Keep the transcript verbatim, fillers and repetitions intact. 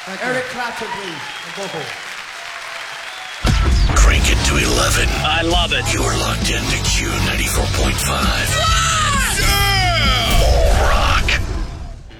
Thank you. Eric Clapton, please. And vocal. Crank it to eleven. I love it. You're locked into Q ninety-four point five.